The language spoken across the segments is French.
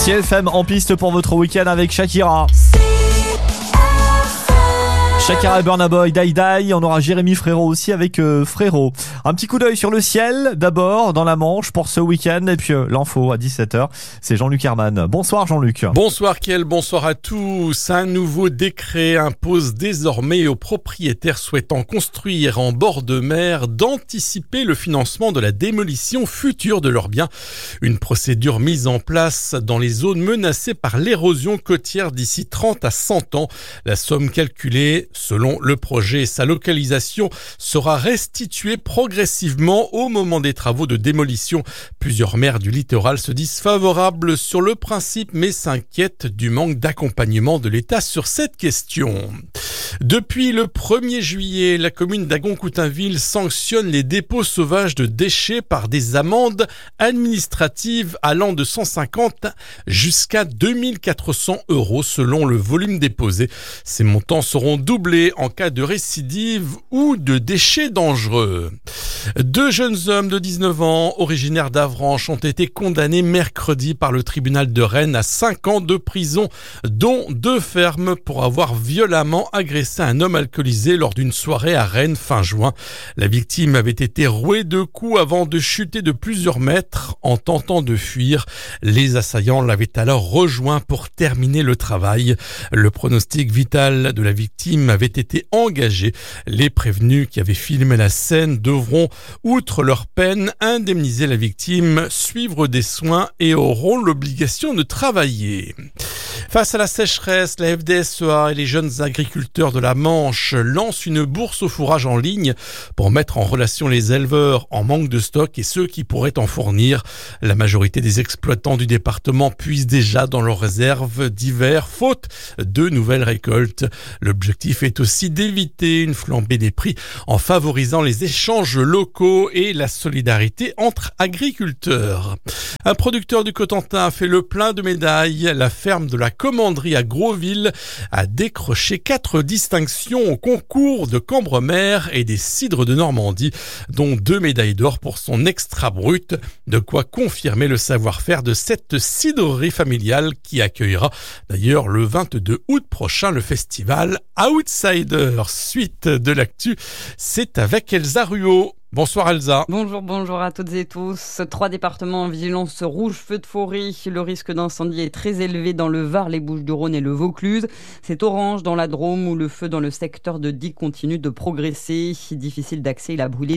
CFM en piste pour votre week-end avec Shakira. Shakira et Burna Boy, Die Die. On aura Jérémy Frérot aussi avec Frérot. Un petit coup d'œil sur le ciel, d'abord dans la Manche pour ce week-end. Et puis l'info à 17h, c'est Jean-Luc Herman. Bonsoir Jean-Luc. Bonsoir Kiel, bonsoir à tous. Un nouveau décret impose désormais aux propriétaires souhaitant construire en bord de mer d'anticiper le financement de la démolition future de leurs biens. Une procédure mise en place dans les zones menacées par l'érosion côtière d'ici 30 à 100 ans. La somme calculée selon le projet et sa localisation sera restituée progressivement au moment des travaux de démolition. Plusieurs maires du littoral se disent favorables sur le principe mais s'inquiètent du manque d'accompagnement de l'État sur cette question. Depuis le 1er juillet, la commune d'Agon-Coutainville sanctionne les dépôts sauvages de déchets par des amendes administratives allant de 150 jusqu'à 2400 € selon le volume déposé. Ces montants seront doublés en cas de récidive ou de déchets dangereux. 2 jeunes hommes de 19 ans, originaires d'Avranches, ont été condamnés mercredi par le tribunal de Rennes à 5 ans de prison, dont 2 fermes pour avoir violemment agressé un homme alcoolisé lors d'une soirée à Rennes fin juin. La victime avait été rouée de coups avant de chuter de plusieurs mètres en tentant de fuir. Les assaillants l'avaient alors rejoint pour terminer le travail. Le pronostic vital de la victime avait été engagé. Les prévenus qui avaient filmé la scène devront, outre leur peine, indemniser la victime, suivre des soins et auront l'obligation de travailler. Face à la sécheresse, la FDSEA et les jeunes agriculteurs de la Manche lancent une bourse au fourrage en ligne pour mettre en relation les éleveurs en manque de stock et ceux qui pourraient en fournir. La majorité des exploitants du département puisent déjà dans leurs réserves d'hiver, faute de nouvelles récoltes. L'objectif est aussi d'éviter une flambée des prix en favorisant les échanges locaux et la solidarité entre agriculteurs. Un producteur du Cotentin a fait le plein de médailles. La ferme de la Commanderie à Grosville a décroché 4 distinctions au concours de Cambremer et des cidres de Normandie, dont 2 médailles d'or pour son extra brut. De quoi confirmer le savoir-faire de cette cidrerie familiale qui accueillera d'ailleurs le 22 août prochain le festival Outsider. Suite de l'actu, c'est avec Elsa Ruot. Bonsoir Elsa. Bonjour à toutes et tous. 3 départements en vigilance rouge feu de forêt. Le risque d'incendie est très élevé dans le Var, les Bouches-du-Rhône et le Vaucluse. C'est orange dans la Drôme où le feu dans le secteur de Die continue de progresser. Difficile d'accès, il a brûlé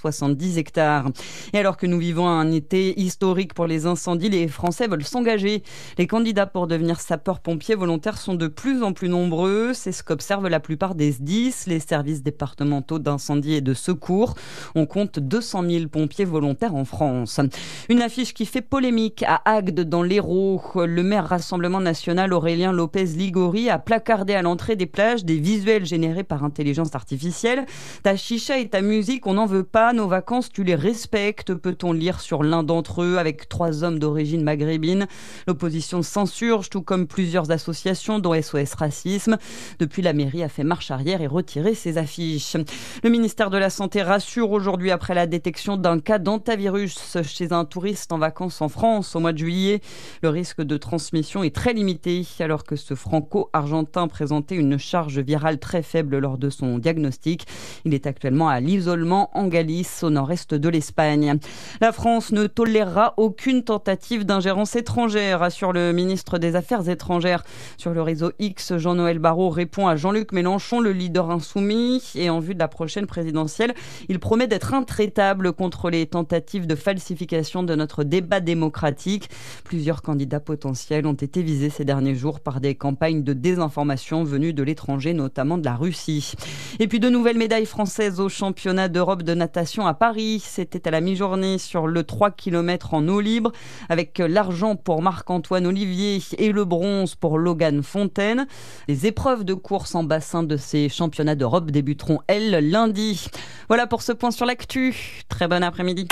270 hectares. Et alors que nous vivons un été historique pour les incendies, les Français veulent s'engager. Les candidats pour devenir sapeurs-pompiers volontaires sont de plus en plus nombreux. C'est ce qu'observent la plupart des SDIS, les services départementaux d'incendie et de secours. On compte 200 000 pompiers volontaires en France. Une affiche qui fait polémique à Agde dans l'Hérault. Le maire Rassemblement National Aurélien Lopez Ligori a placardé à l'entrée des plages des visuels générés par intelligence artificielle. Ta chicha et ta musique, on n'en veut pas. Nos vacances, tu les respectes, peut-on lire sur l'un d'entre eux avec 3 hommes d'origine maghrébine. L'opposition s'insurge, tout comme plusieurs associations, dont SOS Racisme. Depuis, la mairie a fait marche arrière et retiré ses affiches. Le ministère de la Santé rassure aujourd'hui après la détection d'un cas d'hantavirus chez un touriste en vacances en France au mois de juillet. Le risque de transmission est très limité alors que ce franco-argentin présentait une charge virale très faible lors de son diagnostic. Il est actuellement à l'isolement en Galice, au nord-est de l'Espagne. La France ne tolérera aucune tentative d'ingérence étrangère, assure le ministre des Affaires étrangères. Sur le réseau X, Jean-Noël Barrot répond à Jean-Luc Mélenchon, le leader insoumis, et en vue de la prochaine présidentielle, il promet d'être intraitable contre les tentatives de falsification de notre débat démocratique. Plusieurs candidats potentiels ont été visés ces derniers jours par des campagnes de désinformation venues de l'étranger, notamment de la Russie. Et puis de nouvelles médailles françaises au championnat d'Europe de natation à Paris. C'était à la mi-journée sur le 3 km en eau libre, avec l'argent pour Marc-Antoine Olivier et le bronze pour Logan Fontaine. Les épreuves de course en bassin de ces championnats d'Europe débuteront, elles, lundi. Voilà pour ce point sur l'actu. Très bon après-midi.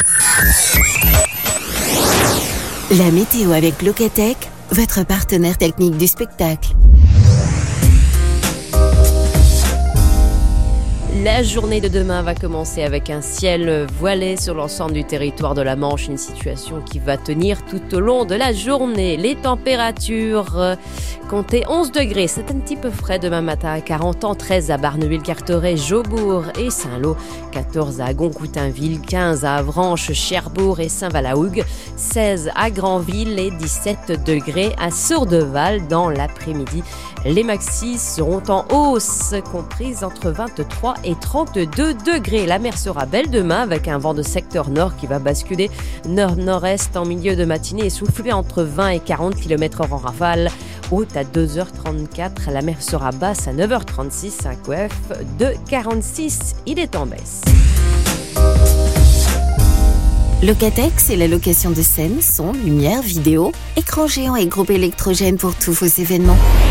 La météo avec Locatech, votre partenaire technique du spectacle. La journée de demain va commencer avec un ciel voilé sur l'ensemble du territoire de la Manche, une situation qui va tenir tout au long de la journée. Les températures comptez 11 degrés, c'est un petit peu frais demain matin à 40 ans, 13 à Barneville, Carteret, Jaubourg et Saint-Lô, 14 à Goncoutainville, 15 à Avranches, Cherbourg et Saint-Valahougue, 16 à Granville et 17 degrés à Sourdeval dans l'après-midi. Les maxis seront en hausse, comprises entre 23 et 32 degrés. La mer sera belle demain avec un vent de secteur nord qui va basculer nord-nord-est en milieu de matinée et souffler entre 20 et 40 km/h en rafale. Haute à 2h34, la mer sera basse à 9h36, un coef de 46. Il est en baisse. Locatech, c'est la location de scène, son, lumière, vidéo, écran géant et groupe électrogène pour tous vos événements.